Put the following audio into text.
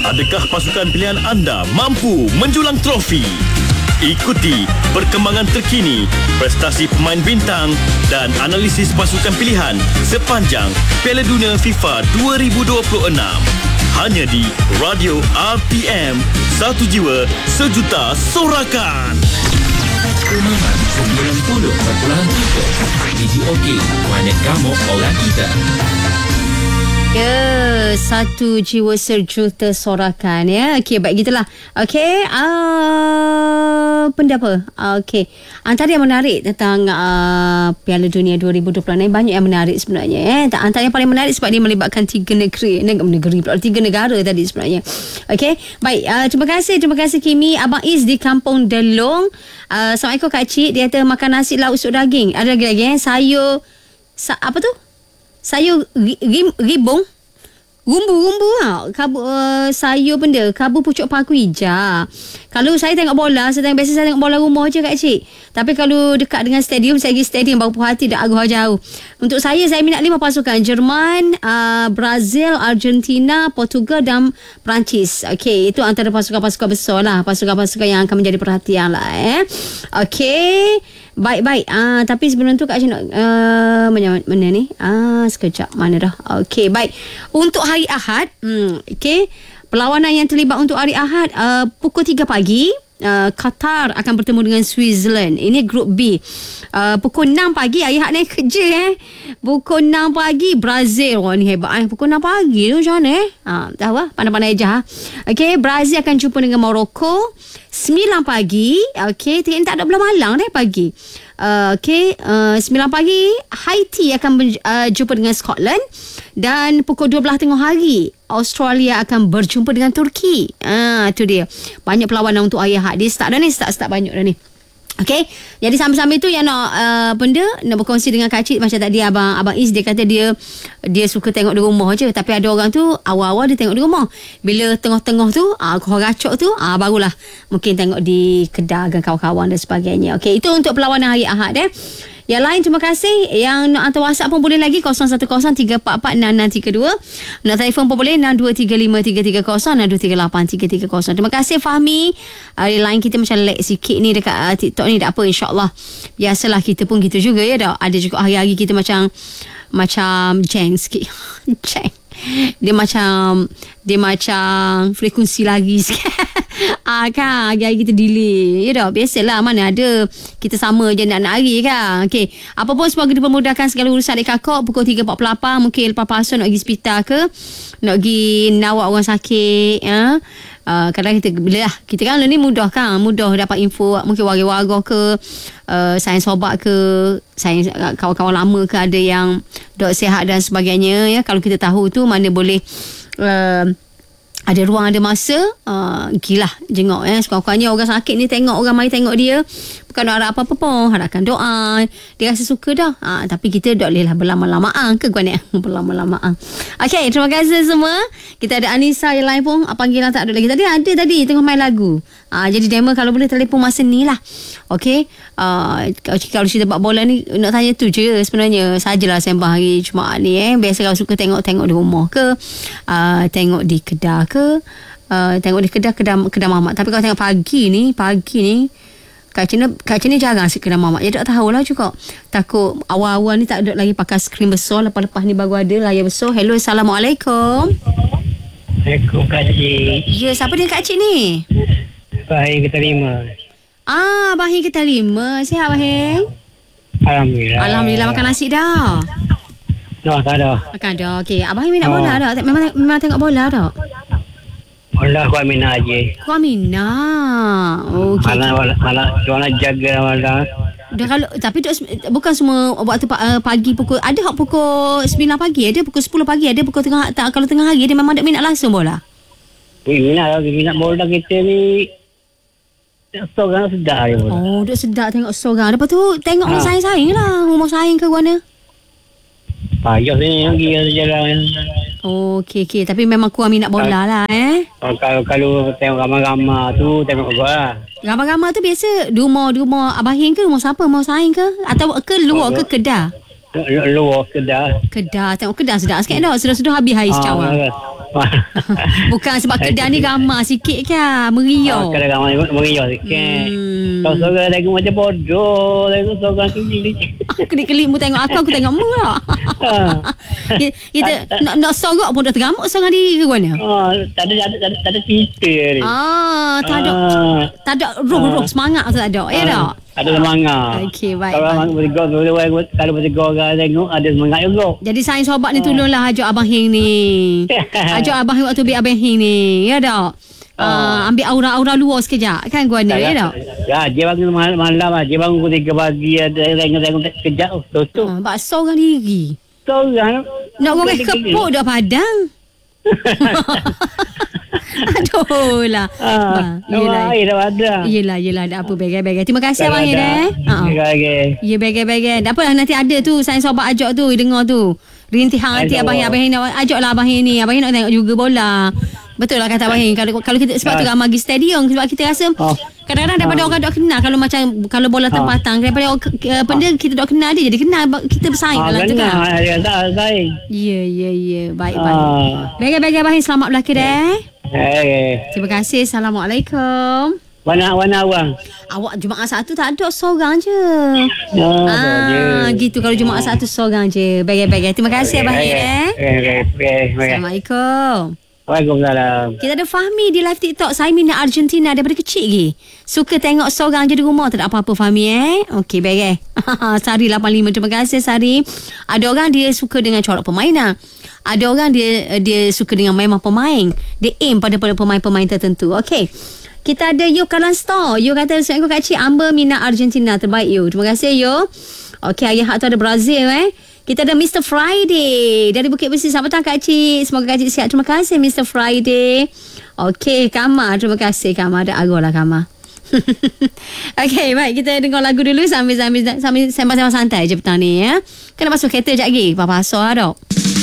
Adakah pasukan pilihan anda mampu menjulang trofi? Ikuti perkembangan terkini, prestasi pemain bintang dan analisis pasukan pilihan sepanjang Piala Dunia FIFA 2026. Hanya di Radio RTM. Satu jiwa, sejuta sorakan. Kemahan 90.3 DJOK, mana kamu orang kita. Ya, satu jiwa sejuta sorakan ya. Okey, baik gitulah. Okey, benda apa? Okey. Antara yang menarik tentang Piala Dunia 2026 ni, banyak yang menarik sebenarnya. Antara yang paling menarik sebab dia melibatkan tiga negara tadi sebenarnya. Okey, baik. Terima kasih Kimi. Abang Is di Kampung Delong. Assalamualaikum Kak Cik. Dia kata makan nasi lauk sup daging. Ada lagi sayur apa tu? Sayur ribung. Rumbu sayur benda kabur pucuk paku hijau. Kalau saya tengok bola, biasa saya tengok bola rumah je Kak Cik. Tapi kalau dekat dengan stadium, saya pergi stadium baru puas hati dah arwah jauh. Untuk saya minat 5 pasukan: Jerman, Brazil, Argentina, Portugal dan Perancis. Okey, itu antara pasukan-pasukan besar lah, pasukan-pasukan yang akan menjadi perhatian lah. Okey, baik. Tapi sebelum tu Kak Cik nak mana ni? Sekejap, mana dah? Okey, baik. Untuk hari Ahad, okey, perlawanan yang terlibat untuk hari Ahad pukul 3 pagi, Qatar akan bertemu dengan Switzerland. Ini grup B. Pukul 6 pagi, hari Ahad ni kerja pukul 6 pagi Brazil. Wah, ni hebat pukul 6 pagi tu macam mana tahu lah, pandai-pandai je. Okey, Brazil akan jumpa dengan Morocco 9 pagi. Okey, tak ada belah malang pagi. Okey, 9 pagi Haiti akan jumpa dengan Scotland. Dan pukul 12 tengah hari Australia akan berjumpa dengan Turki. Itu dia. Banyak perlawanan untuk hari Ahad. Dia start banyak dah ni. Okey, jadi sambil-sambil tu yang nak nak berkongsi dengan Kak Cik. Macam tadi Abang Is, dia kata dia suka tengok di rumah je. Tapi ada orang tu awal-awal dia tengok di rumah. Bila tengah-tengah tu kau racok tu barulah mungkin tengok di kedai dengan kawan-kawan dan sebagainya. Okey, itu untuk perlawanan hari Ahad. Yang lain, terima kasih. Yang nak hantar WhatsApp pun boleh lagi, 0103446632. Nak telefon pun boleh, 62353330 dan 2383330. Terima kasih Fahmi. Line kita macam lag sikit ni dekat TikTok ni. Tak apa, insyaAllah. Biasalah, kita pun gitu juga ya dah. Ada juga hari-hari kita macam jeng sikit. Jeng. Dia macam frekuensi lagi sikit. Kan hari-hari kita delay. Ya dah, biasalah, mana ada kita sama je nak hari kan. Okey, apa pun semoga dipermudahkan segala urusan adik kakak. Pukul 3.48 mungkin lepas pasal nak pergi hospital ke, nak pergi nawak orang sakit kadang kita kan ni mudah dapat info, mungkin warga-warga ke, sayang sobat ke, sayang kawan-kawan lama ke, ada yang dok sihat dan sebagainya ya. Kalau kita tahu tu mana boleh ada ruang, ada masa, gilah jenguk sekurang-kurangnya orang sakit ni tengok orang mari tengok dia, bukan nak harap apa-apa pun, harapkan doa, dia rasa suka dah. Tapi kita tak boleh lah berlama-lamaan ke guan berlama-lamaan. Okey, terima kasih semua. Kita ada Anissa yang lain pun, panggilan tak ada lagi. Tadi tengah main lagu. Jadi demo kalau boleh telefon masa ni lah. Okey, kalau cerita bab bola ni nak tanya tu je sebenarnya. Sajalah sembang hari Jumaat ni biasa kalau suka tengok di rumah ke, tengok di kedai ke, tengok di kedai mamak. Tapi kalau tengok pagi ni Kak Cina jarang si kedai mamak. Dia tak tahulah juga. Takut awal-awal ni tak ada lagi pakai skrin besar. Lepas-lepas ni baru ada layar besar. Hello, Assalamualaikum. Assalamualaikum Kak Cik. Ya, siapa dia Kak Cik ni? Bahing keterima. Bahing keterima. Sihat Bahing? Alhamdulillah. Makan nasi dah? Dah, tak ada. Makan dah. Okey, Abang minat bola dah? Memang tengok bola dah? Bola aku minat je. Kau minat? Okey. Malah jualan jaga malah. Dah kalau tapi bukan semua waktu pagi pukul, ada hak pukul 9 pagi, ada pukul 10 pagi, ada pukul tengah, tak kalau tengah hari dia memang tak minat langsung bola. Minat bola kita ni. Seorang sedap je bola. Duk sedap tengok seorang. Lepas tu tengok orang saing-saing lah. Rumah saing ke mana? Payah sini lagi jalan. Okey. Tapi memang kurang minat bola lah Kalau tengok ramai-ramai tu tengok bola. Ramai-ramai tu biasa di rumah Abah Hing ke rumah siapa? Mau saing ke? Atau ke luar ke kedai? Luar kedai. Tengok kedai sedap sikit dah. Sudah habis hari secawan. Bukan sebab Kedah ni ramah sikit kan, meriah. Kadang ramai meriah sikit. Kalau seorang tengok macam bodoh, tengok seorang keliling. Kelip-kelip mu tengok aku tengok mu lah. Kita nak sorok pun dah teramuk seorang diri ke mana? Tak ada cerita ni. Tak ada roh semangat tu tak ada. Ya tak? Ada semangat. Okey, baik. Kalau bertiga orang tengok ada semangat juga. Jadi saya sobat ni tolonglah ajak Abang Hing ni. Ajak Abang Hing waktu ambil Abang Hing ni. Ya tak? Ambil aura-aura luar sekejap kan gua ni. Ya tak? Ya, dia bangun malam lah. Dia bangun 3 pagi. Tengok sekejap. Tutup. Bak seorang diri. Seorang. Nak goreng kepuk dah padang. Aduh lah. Yelah tak apa, bagai-bagai. Terima kasih Abang Hing Ya, bagai-bagai. Tak apalah, nanti ada tu saya sobat ajak tu, dengar tu. Rintihan nanti Abang Hing nak ajak lah Abang Hing ni. Abang Hing nak tengok juga bola. Betul lah kata Abang Hing. Kalau kita sebab tu ramai pergi stadium, sebab kita rasa kadang-kadang daripada orang tak kenal, kalau bola tempatan, daripada benda kita tak kenal dia jadi kenal, kita bersaing dalam tu kan. Ya. Baik. Bagai-bagai Abang Hing, selamat belaka dah. Terima kasih. Assalamualaikum. Warna awang. Awak Jumaat Sabtu tak ada, seorang je. Gitu kalau Jumaat Sabtu seorang je. Bagai-bagai. Terima kasih Abang Hing. Assalamualaikum. Waalaikumsalam. Kita ada Fahmi di live TikTok. Saya minat Argentina daripada kecil lagi. Suka tengok seorang je di rumah. Tak ada apa-apa Fahmi Okey, baik. Sari 85. Terima kasih Sari. Ada orang dia suka dengan corak permainan. Ada orang dia suka dengan memang pemain. Dia aim pada pemain-pemain tertentu. Okey. Kita ada Yo Kalan Store. Yo kata, Assalamualaikum Kak Cik, Amba minat Argentina. Terbaik Yo. Terima kasih Yo. Okey, ayah hak tu ada Brazil Kita ada Mr. Friday dari Bukit Besi. Selamat petang Kak Cik. Semoga Kak Cik sihat. Terima kasih Mr. Friday. Okey, Kama. Terima kasih Kama. Ada arwah lah Kama. Okey, baik. Kita dengar lagu dulu sambil sembang-sembang santai je petang ni ya. Kena masuk kereta sekejap lagi. Papa Asor dah.